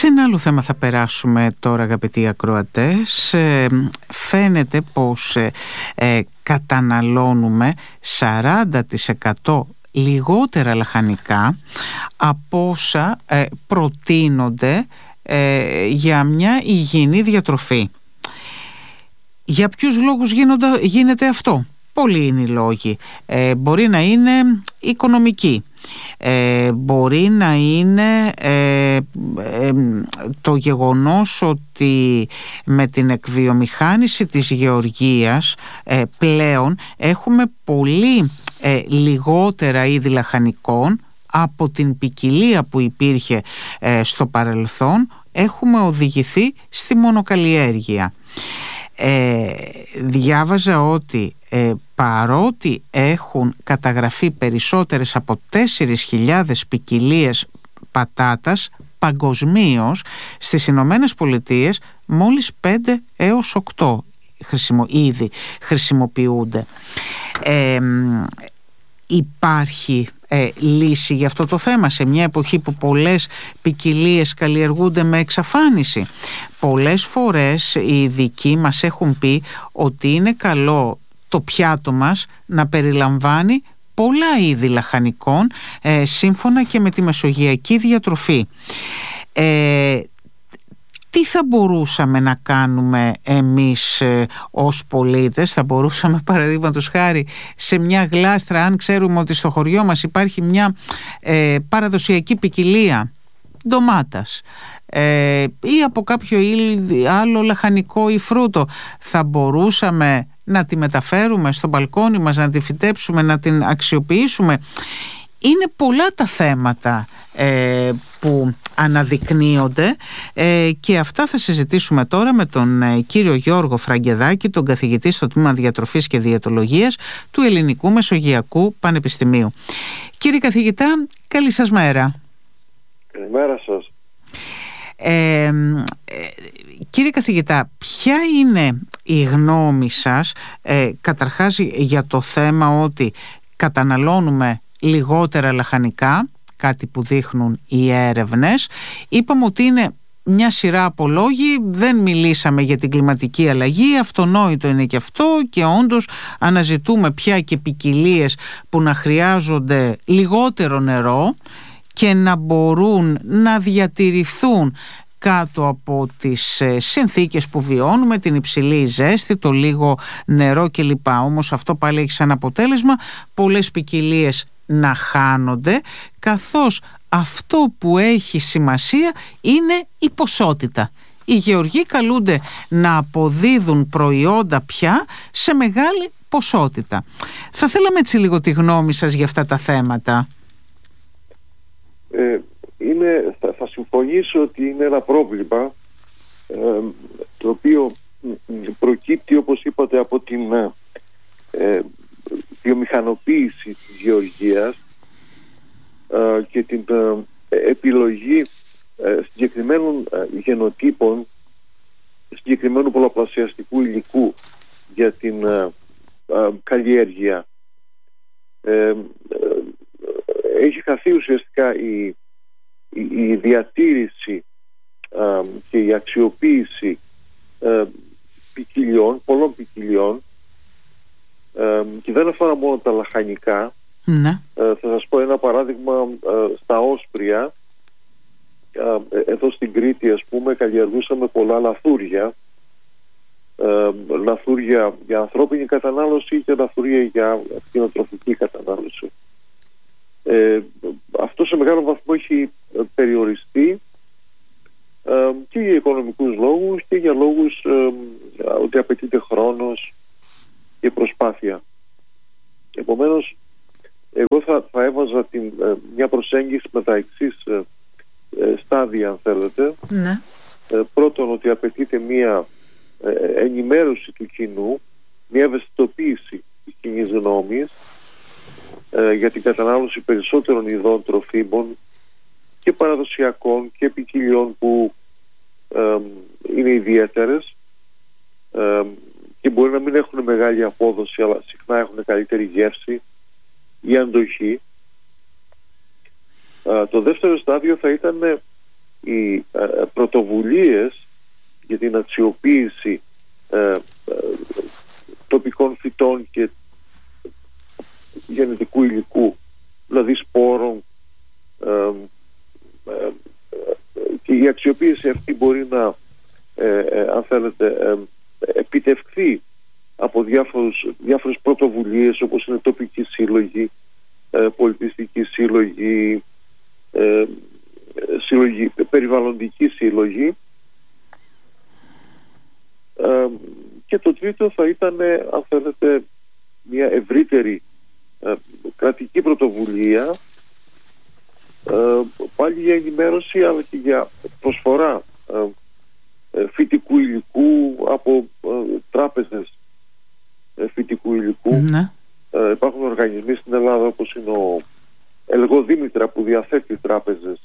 Σε ένα άλλο θέμα θα περάσουμε τώρα, αγαπητοί ακροατές. Φαίνεται πως καταναλώνουμε 40% λιγότερα λαχανικά από όσα προτείνονται για μια υγιεινή διατροφή. Για ποιους λόγους γίνεται αυτό? Πολλοί είναι οι λόγοι. Μπορεί να είναι οικονομικοί. Μπορεί να είναι το γεγονός ότι με την εκβιομηχάνηση της γεωργίας πλέον έχουμε πολύ λιγότερα είδη λαχανικών από την ποικιλία που υπήρχε στο παρελθόν. Έχουμε οδηγηθεί στη μονοκαλλιέργεια. Διάβαζα ότι παρότι έχουν καταγραφεί περισσότερες από 4.000 ποικιλίες πατάτας παγκοσμίως, στις Ηνωμένες Πολιτείες μόλις 5 έως 8 είδη χρησιμοποιούνται. Υπάρχει λύση για αυτό το θέμα σε μια εποχή που πολλές ποικιλίες καλλιεργούνται με εξαφάνιση? Πολλές φορές οι ειδικοί μας έχουν πει ότι είναι καλό το πιάτο μας να περιλαμβάνει πολλά είδη λαχανικών, σύμφωνα και με τη μεσογειακή διατροφή. Τι θα μπορούσαμε να κάνουμε εμείς ως πολίτες? Θα μπορούσαμε, παραδείγματος χάρη, σε μια γλάστρα, αν ξέρουμε ότι στο χωριό μας υπάρχει μια παραδοσιακή ποικιλία ντομάτας ή από κάποιο άλλο λαχανικό ή φρούτο, θα μπορούσαμε να τη μεταφέρουμε στο μπαλκόνι μας, να τη φυτέψουμε, να την αξιοποιήσουμε? Είναι πολλά τα θέματα που αναδεικνύονται και αυτά θα συζητήσουμε τώρα με τον κύριο Γιώργο Φραγκεδάκη, τον καθηγητή στο τμήμα Διατροφής και Διαιτολογίας του Ελληνικού Μεσογειακού Πανεπιστημίου. Κύριε καθηγητά, καλή σας μέρα. Καλημέρα σας. Κύριε καθηγητά, ποια είναι η γνώμη σας καταρχάς για το θέμα ότι καταναλώνουμε λιγότερα λαχανικά, κάτι που δείχνουν οι έρευνες? Είπαμε ότι είναι μια σειρά από λόγοι, δεν μιλήσαμε για την κλιματική αλλαγή, αυτονόητο είναι και αυτό, και όντως αναζητούμε πια και ποικιλίες που να χρειάζονται λιγότερο νερό και να μπορούν να διατηρηθούν κάτω από τις συνθήκες που βιώνουμε, την υψηλή ζέστη, το λίγο νερό κλπ. Όμως αυτό πάλι έχει σαν αποτέλεσμα πολλές ποικιλίες να χάνονται, καθώς αυτό που έχει σημασία είναι η ποσότητα. Οι γεωργοί καλούνται να αποδίδουν προϊόντα πια σε μεγάλη ποσότητα. Θα θέλαμε έτσι λίγο τη γνώμη σας για αυτά τα θέματα. Θα συμφωνήσω ότι είναι ένα πρόβλημα το οποίο προκύπτει, όπως είπατε, από την βιομηχανοποίηση της γεωργίας και την επιλογή συγκεκριμένων γενοτύπων, συγκεκριμένου πολλαπλασιαστικού υλικού για την καλλιέργεια. Έχει χαθεί ουσιαστικά η διατήρηση και η αξιοποίηση πολλών ποικιλιών, και δεν αφορά μόνο τα λαχανικά. Ναι. Θα σας πω ένα παράδειγμα. Στα όσπρια, εδώ στην Κρήτη, ας πούμε, καλλιεργούσαμε πολλά λαθούρια, λαθούρια για ανθρώπινη κατανάλωση και λαθούρια για κτηνοτροφική κατανάλωση. Αυτό σε μεγάλο βαθμό έχει περιοριστεί και για οικονομικούς λόγους και για λόγους ότι απαιτείται χρόνος και προσπάθεια. Επομένως, εγώ θα έβαζα μια προσέγγιση με τα εξής στάδια, αν θέλετε. Ναι. Πρώτον, ότι απαιτείται μια ενημέρωση του κοινού, μια ευαισθητοποίηση της κοινής γνώμης για την κατανάλωση περισσότερων ειδών τροφίμων και παραδοσιακών και ποικιλιών που είναι ιδιαίτερες και μπορεί να μην έχουν μεγάλη απόδοση, αλλά συχνά έχουν καλύτερη γεύση ή αντοχή. Το δεύτερο στάδιο θα ήταν οι πρωτοβουλίες για την αξιοποίηση τοπικών φυτών και γενετικού υλικού, δηλαδή σπόρων, και η αξιοποίηση αυτή μπορεί να αν θέλετε επιτευχθεί από διάφορες πρωτοβουλίες, όπως είναι τοπικοί σύλλογοι, πολιτιστικοί σύλλογοι, περιβαλλοντικοί σύλλογοι, και το τρίτο θα ήταν, αν θέλετε, μια ευρύτερη κρατική πρωτοβουλία, πάλι για ενημέρωση αλλά και για προσφορά φυτικού υλικού από τράπεζες φυτικού υλικού. Ναι. Υπάρχουν οργανισμοί στην Ελλάδα, όπως είναι ο Ελγοδήμητρα, που διαθέτει τράπεζες,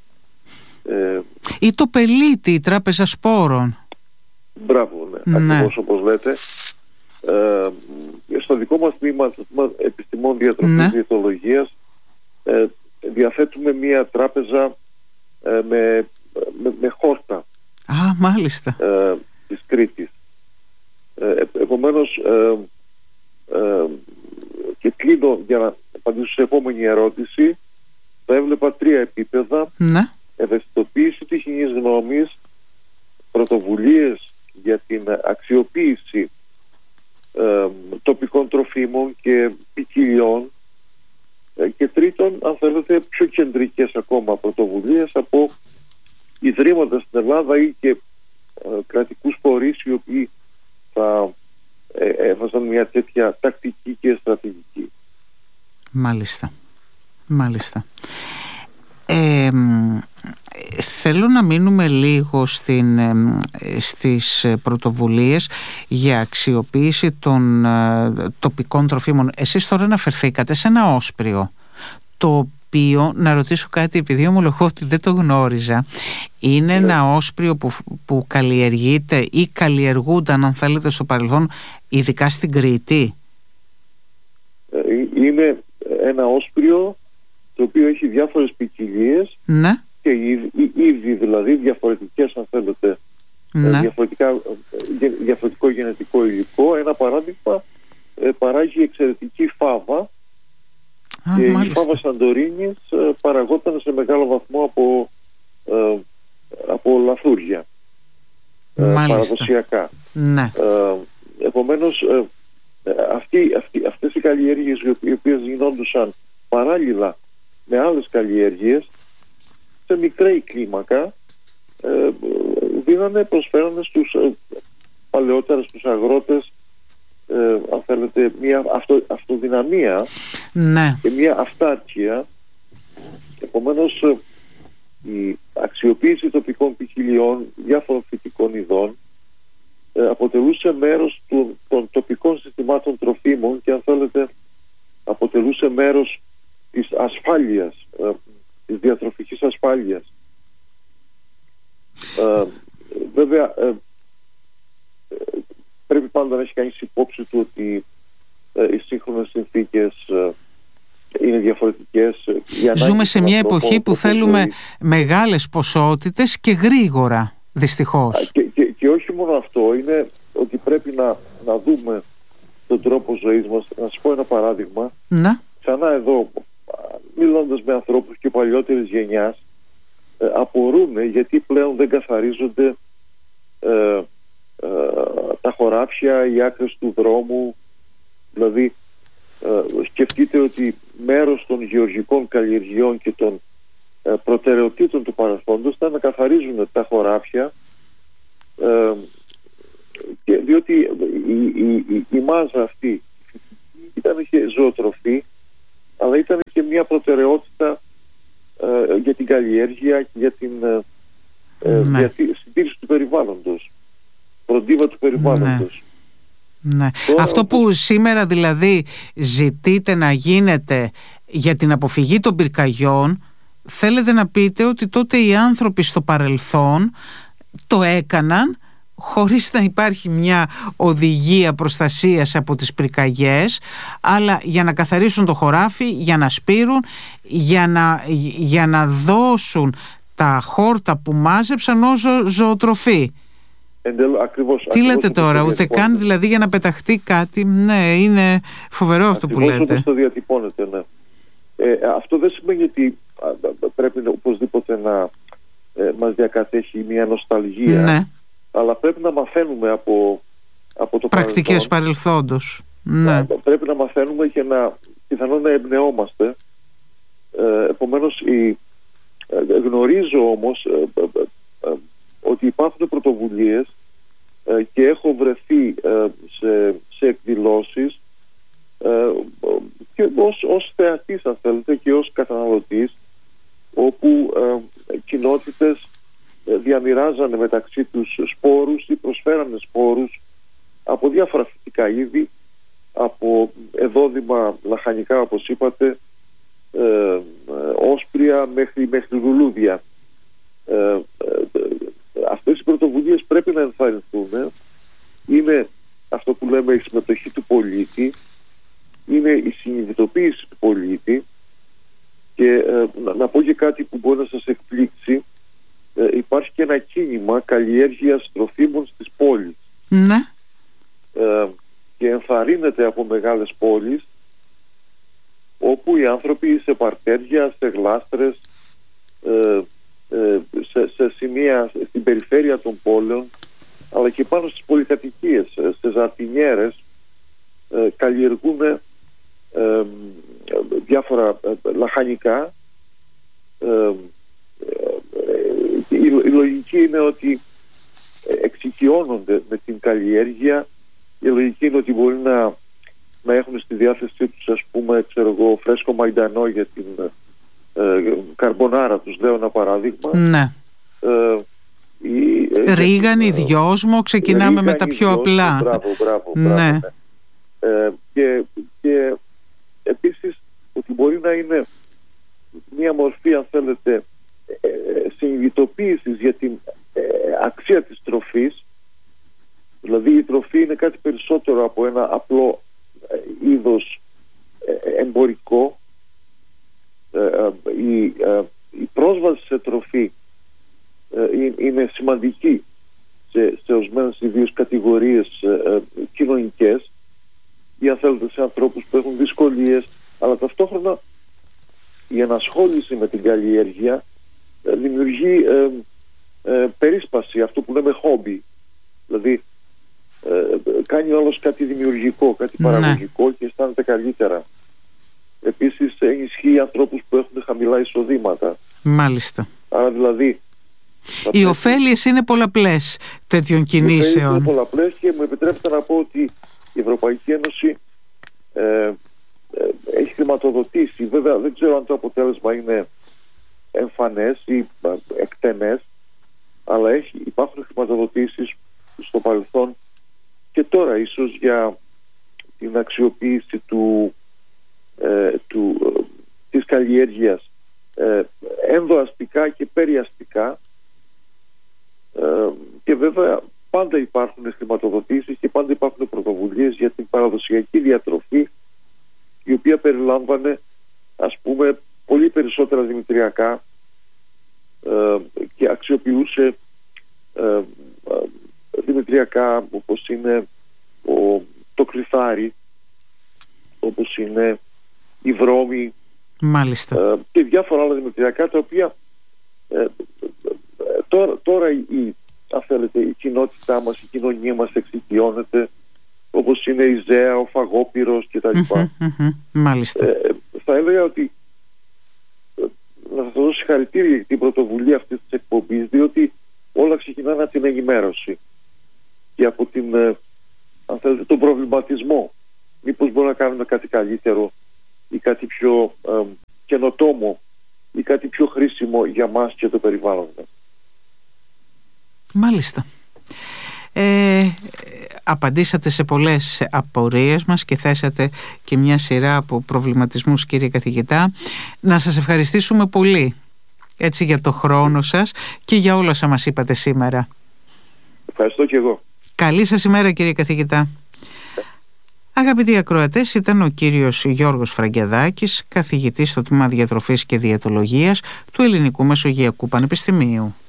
ή το Πελίτη, η Τράπεζα Σπόρων. Μπράβο, ναι. Ακριβώς όπως λέτε. Στο δικό μας τμήμα επιστημών διατροφής, ναι, διαιτολογίας, διαθέτουμε μία τράπεζα με χόρτα. Α, μάλιστα. Της Κρήτης. Επομένως, και κλείνω για να απαντήσω στην επόμενη ερώτηση, θα έβλεπα 3 επίπεδα. Ναι. Ευαισθητοποίηση της κοινής γνώμης, πρωτοβουλίες για την αξιοποίηση τοπικών τροφίμων και ποικιλιών, και τρίτον, αν θέλετε, πιο κεντρικές ακόμα πρωτοβουλίες από ιδρύματα στην Ελλάδα ή και κρατικούς φορείς οι οποίοι θα έβαζαν μια τέτοια τακτική και στρατηγική. Μάλιστα. Μάλιστα. Θέλω να μείνουμε λίγο στις πρωτοβουλίες για αξιοποίηση των τοπικών τροφίμων. Εσείς τώρα αναφερθήκατε σε ένα όσπριο, το οποίο, να ρωτήσω κάτι επειδή ομολογώ ότι δεν το γνώριζα, είναι ένα όσπριο που καλλιεργείται ή καλλιεργούνταν, αν θέλετε, στο παρελθόν, ειδικά στην Κρήτη? Είναι ένα όσπριο το οποίο έχει διάφορες ποικιλίες, ναι, και ήδη δηλαδή διαφορετικές, αν θέλετε, ναι, διαφορετικό γενετικό υλικό. Ένα παράδειγμα, παράγει εξαιρετική φάβα, και μάλιστα. η φάβα Σαντορίνης παραγόταν σε μεγάλο βαθμό από λαθούρια, παραδοσιακά. Ναι. Επομένως, αυτές οι καλλιέργειες, οι οποίες γινόντουσαν παράλληλα με άλλες καλλιέργειες σε μικρή κλίμακα, προσφέρανε στους παλαιότερα, στους αγρότες, αν θέλετε, μια αυτοδυναμία, ναι, και μια αυτάρκεια. Επομένως, η αξιοποίηση τοπικών ποικιλιών, διάφορων φυτικών ειδών, αποτελούσε μέρος των τοπικών συστημάτων τροφίμων και, αν θέλετε, αποτελούσε μέρος της ασφάλειας, της διατροφικής ασφάλειας. Βέβαια, πρέπει πάντα να έχει κανείς υπόψη του ότι οι σύγχρονες συνθήκες είναι διαφορετικές. Ζούμε σε μια εποχή που θέλουμε μεγάλες ποσότητες και γρήγορα, δυστυχώς. Και όχι μόνο αυτό, είναι ότι πρέπει να δούμε τον τρόπο ζωής μας. Να σας πω ένα παράδειγμα. Να. Ξανά εδώ, μιλώντας με ανθρώπους και παλιότερης γενιάς, απορούν γιατί πλέον δεν καθαρίζονται τα χωράφια, οι άκρες του δρόμου. Δηλαδή, σκεφτείτε ότι μέρος των γεωργικών καλλιεργειών και των προτεραιοτήτων του παρελθόντος ήταν να καθαρίζουν τα χωράφια, διότι η μάζα αυτή ήταν και ζωοτροφή, αλλά ήταν και μια προτεραιότητα για την καλλιέργεια και για την συντήρηση του περιβάλλοντος, φροντίδα του περιβάλλοντος. Ναι. Αυτό που σήμερα δηλαδή ζητείτε να γίνεται για την αποφυγή των πυρκαγιών, θέλετε να πείτε ότι τότε οι άνθρωποι στο παρελθόν το έκαναν χωρίς να υπάρχει μια οδηγία προστασίας από τις πυρκαγιές, αλλά για να καθαρίσουν το χωράφι, για να σπείρουν, για να δώσουν τα χόρτα που μάζεψαν ως ζωοτροφή. Ακριβώς. Τι λέτε τώρα, ούτε καν δηλαδή για να πεταχτεί κάτι? Ναι, είναι φοβερό αυτό που λέτε. Όπως το διατυπώνετε, ναι. Αυτό δεν σημαίνει ότι πρέπει οπωσδήποτε να μας διακατέχει μια νοσταλγία, ναι, αλλά πρέπει να μαθαίνουμε από το πρακτικές παρελθόντος. Ναι. Πρέπει να μαθαίνουμε και πιθανόν να εμπνεόμαστε. Επομένως γνωρίζω όμως ότι υπάρχουν πρωτοβουλίες και έχω βρεθεί σε εκδηλώσεις και ως θεατής, αν θέλετε, και ως καταναλωτής, όπου κοινότητες διαμοιράζανε μεταξύ τους σπόρους ή προσφέρανε σπόρους από διάφορα φυτικά είδη, από εδόδημα λαχανικά, όπως είπατε, όσπρια μέχρι λουλούδια. Αυτές οι πρωτοβουλίες πρέπει να ενθαρρυνθούν. Είναι αυτό που λέμε η συμμετοχή του πολίτη, είναι η συνειδητοποίηση του πολίτη. Και να πω και κάτι που μπορεί να σας εκπλήξει. Υπάρχει και ένα κίνημα καλλιέργειας τροφίμων στις πόλεις. Ναι. Και ενθαρρύνεται από μεγάλες πόλεις, όπου οι άνθρωποι σε παρτέρια, σε γλάστρες, σε σημεία στην περιφέρεια των πόλεων, αλλά και πάνω στις πολυκατοικίες, σε ζαρτινιέρες, καλλιεργούν διάφορα λαχανικά. Η λογική είναι ότι εξοικειώνονται με την καλλιέργεια. Η λογική είναι ότι μπορεί να έχουν στη διάθεσή τους, ας πούμε, φρέσκο μαϊντανό για την καρμπονάρα τους, λέω ένα παράδειγμα. Ναι. Ρίγανη, δυόσμο, ξεκινάμε με τα πιο απλά. Μπράβο. Ναι. Και επίσης ότι μπορεί να είναι μια μορφή, αν θέλετε, συνειδητοποίησης για την αξία της τροφής. Δηλαδή η τροφή είναι κάτι περισσότερο από ένα απλό είδος εμπορικό. Η πρόσβαση σε τροφή είναι σημαντική σε ορισμένες ιδίως κατηγορίες κοινωνικές, ή αν θέλετε σε ανθρώπους που έχουν δυσκολίες, αλλά ταυτόχρονα η ενασχόληση με την καλλιέργεια δημιουργεί περίσπαση, αυτό που λέμε χόμπι. Δηλαδή κάνει όλος κάτι δημιουργικό, κάτι παραγωγικό, και αισθάνεται καλύτερα. Επίσης ενισχύει ανθρώπους που έχουν χαμηλά εισοδήματα. Μάλιστα. Άρα δηλαδή οι ωφέλειες είναι πολλαπλές τέτοιων κινήσεων. Είναι πολλαπλές, και μου επιτρέπετε να πω ότι η Ευρωπαϊκή Ένωση έχει χρηματοδοτήσει, βέβαια δεν ξέρω αν το αποτέλεσμα είναι εμφανές ή εκτενές, αλλά υπάρχουν χρηματοδοτήσεις στο παρελθόν και τώρα ίσως για την αξιοποίηση της καλλιέργειας ενδοαστικά και περιαστικά, και βέβαια πάντα υπάρχουν χρηματοδοτήσεις και πάντα υπάρχουν πρωτοβουλίες για την παραδοσιακή διατροφή, η οποία περιλάμβανε, ας πούμε, πολύ περισσότερα δημητριακά και αξιοποιούσε δημητριακά όπως είναι το κρυθάρι, όπως είναι η βρώμη. Μάλιστα. Και διάφορα άλλα δημητριακά, τα οποία τώρα αν θέλετε, η κοινότητά μας, η κοινωνία μας εξοικειώνεται, όπως είναι η ζέα, ο φαγόπυρος κτλ. Μάλιστα. Θα έλεγα ότι να σας δώσω συγχαρητήρια για την πρωτοβουλία αυτής της εκπομπής, διότι όλα ξεκινάνε από την ενημέρωση και από αν θέλετε, τον προβληματισμό. Μήπως μπορούμε να κάνουμε κάτι καλύτερο ή κάτι πιο καινοτόμο ή κάτι πιο χρήσιμο για μας και το περιβάλλον μας. Μάλιστα. Απαντήσατε σε πολλές απορίες μας και θέσατε και μια σειρά από προβληματισμούς, κύριε καθηγητά. Να σας ευχαριστήσουμε πολύ έτσι για το χρόνο σας και για όλα όσα μας είπατε σήμερα. Ευχαριστώ και εγώ. Καλή σας ημέρα, κύριε καθηγητά. Αγαπητοί ακροατές, ήταν ο κύριος Γιώργος Φραγκεδάκης, καθηγητής στο τμήμα Διατροφής και Διαιτολογίας του Ελληνικού Μεσογειακού Πανεπιστημίου.